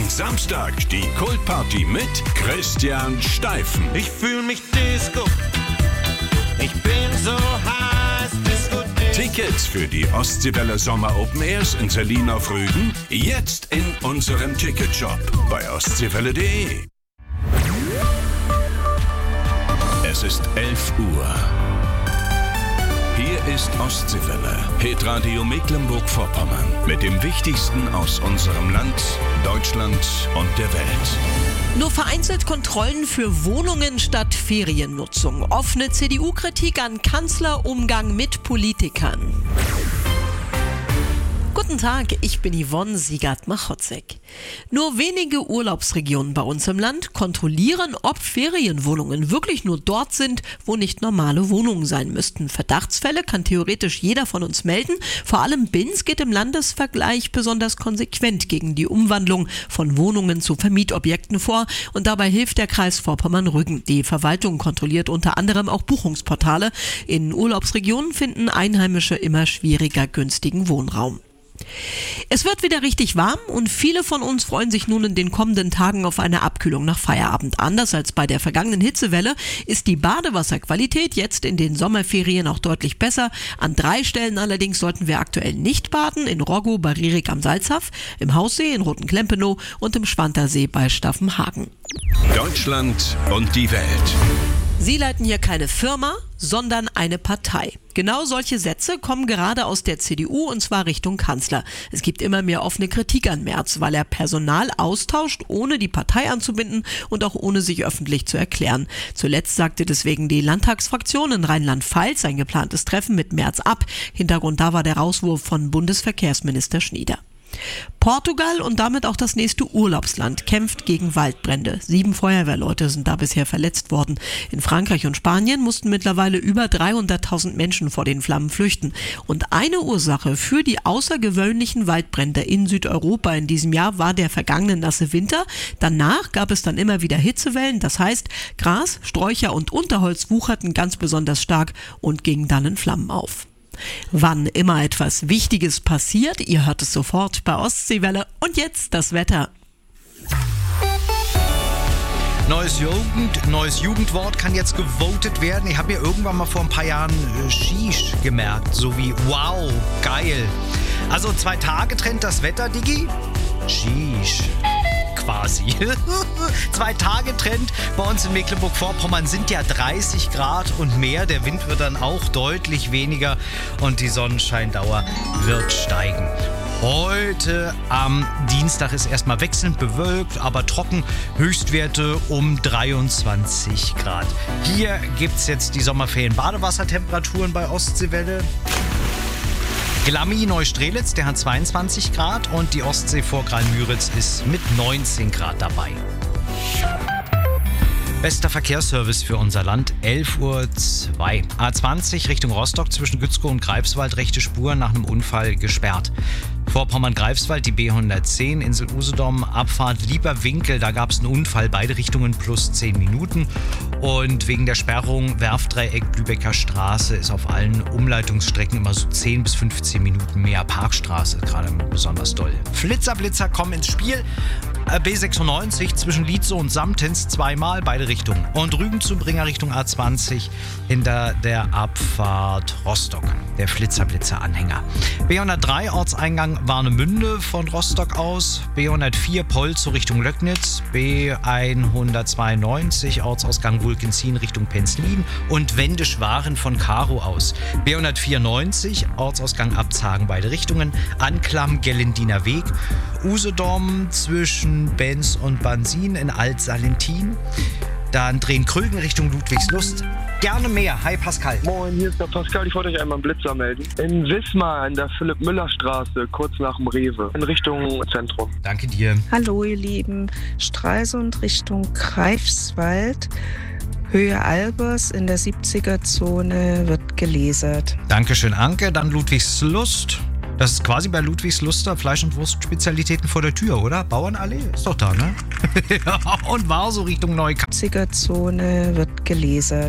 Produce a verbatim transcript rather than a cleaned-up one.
Samstag die Kultparty mit Christian Steifen. Ich fühl mich Disco. Ich bin so heiß, Disco, Disco. Tickets für die Ostseewelle Sommer Open Airs in Selin auf Rügen jetzt in unserem Ticketshop bei ostseewelle punkt de. Es ist elf Uhr. Hier ist Ostseewelle, Hitradio Mecklenburg-Vorpommern mit dem Wichtigsten aus unserem Land, Deutschland und der Welt. Nur vereinzelt Kontrollen für Wohnungen statt Feriennutzung. Offene C D U-Kritik an Kanzlerumgang mit Politikern. Guten Tag, ich bin Yvonne Siegert-Machotzek. Nur wenige Urlaubsregionen bei uns im Land kontrollieren, ob Ferienwohnungen wirklich nur dort sind, wo nicht normale Wohnungen sein müssten. Verdachtsfälle kann theoretisch jeder von uns melden. Vor allem Binz geht im Landesvergleich besonders konsequent gegen die Umwandlung von Wohnungen zu Vermietobjekten vor. Und dabei hilft der Kreis Vorpommern-Rügen. Die Verwaltung kontrolliert unter anderem auch Buchungsportale. In Urlaubsregionen finden Einheimische immer schwieriger günstigen Wohnraum. Es wird wieder richtig warm und viele von uns freuen sich nun in den kommenden Tagen auf eine Abkühlung nach Feierabend. Anders als bei der vergangenen Hitzewelle ist die Badewasserqualität jetzt in den Sommerferien auch deutlich besser. An drei Stellen allerdings sollten wir aktuell nicht baden: in Roggo bei Rierik am Salzhaf, im Haussee in Rotenklempenou und im Schwantersee bei Staffenhagen. Deutschland und die Welt. Sie leiten hier keine Firma, sondern eine Partei. Genau solche Sätze kommen gerade aus der C D U und zwar Richtung Kanzler. Es gibt immer mehr offene Kritik an Merz, weil er Personal austauscht, ohne die Partei anzubinden und auch ohne sich öffentlich zu erklären. Zuletzt sagte deswegen die Landtagsfraktion in Rheinland-Pfalz ein geplantes Treffen mit Merz ab. Hintergrund da war der Rauswurf von Bundesverkehrsminister Schnieder. Portugal und damit auch das nächste Urlaubsland kämpft gegen Waldbrände. Sieben Feuerwehrleute sind da bisher verletzt worden. In Frankreich und Spanien mussten mittlerweile über dreihunderttausend Menschen vor den Flammen flüchten. Und eine Ursache für die außergewöhnlichen Waldbrände in Südeuropa in diesem Jahr war der vergangene nasse Winter. Danach gab es dann immer wieder Hitzewellen. Das heißt, Gras, Sträucher und Unterholz wucherten ganz besonders stark und gingen dann in Flammen auf. Wann immer etwas Wichtiges passiert, ihr hört es sofort bei Ostseewelle. Und jetzt das Wetter. Neues Jugend, neues Jugendwort kann jetzt gewotet werden. Ich habe mir irgendwann mal vor ein paar Jahren äh, Sheesh gemerkt, so wie wow, geil. Also zwei Tage trennt das Wetter, Digi? Sheesh. Quasi. Zwei Tage Trend bei uns in Mecklenburg-Vorpommern sind ja dreißig Grad und mehr. Der Wind wird dann auch deutlich weniger und die Sonnenscheindauer wird steigen. Heute am Dienstag ist erstmal wechselnd bewölkt, aber trocken. Höchstwerte um dreiundzwanzig Grad. Hier gibt es jetzt die Sommerferien-Badewassertemperaturen bei Ostseewelle. Glammi Neustrelitz, der hat zweiundzwanzig Grad und die Ostsee vor Graal-Müritz ist mit neunzehn Grad dabei. Bester Verkehrsservice für unser Land, elf Uhr zwei. A zwanzig Richtung Rostock zwischen Gützkow und Greifswald, rechte Spur nach einem Unfall gesperrt. Vorpommern-Greifswald, die B hundertzehn, Insel Usedom, Abfahrt Lieberwinkel, da gab es einen Unfall, beide Richtungen plus zehn Minuten. Und wegen der Sperrung Werftdreieck Lübecker Straße ist auf allen Umleitungsstrecken immer so zehn bis fünfzehn Minuten mehr. Parkstraße gerade besonders doll. Flitzerblitzer kommen ins Spiel. B sechsundneunzig zwischen Lietzow und Samtens zweimal, beide Richtungen. Und Rügen-Zubringer Richtung A zwanzig hinter der Abfahrt Rostock. Der Flitzerblitzer-Anhänger. B hundertdrei Ortseingang Warnemünde von Rostock aus. B hundertvier Polzow Richtung Löcknitz. B hundertzweiundneunzig Ortsausgang Wulkenzin Richtung Penzlin. Und Wendischwaren von Karow aus. B hundertvierundneunzig Ortsausgang Abzagen, beide Richtungen. Anklam Gellendiner Weg. Usedom zwischen Benz und Bansin in Alt-Salentin. Dann drehen Krögen Richtung Ludwigslust. Gerne mehr. Hi Pascal. Moin, hier ist der Pascal. Ich wollte euch einmal einen Blitzer melden. In Wismar, in der Philipp-Müller-Straße, kurz nach dem Rewe, in Richtung Zentrum. Danke dir. Hallo ihr Lieben. Stralsund Richtung Greifswald. Höhe Albers in der siebziger-Zone wird gelasert. Dankeschön, Anke. Dann Ludwigslust. Das ist quasi bei Ludwigsluster Fleisch- und Wurstspezialitäten vor der Tür, oder? Bauernallee? Ist doch da, ne? Und war so Richtung Neukaufs. siebziger-Zone wird gelasert.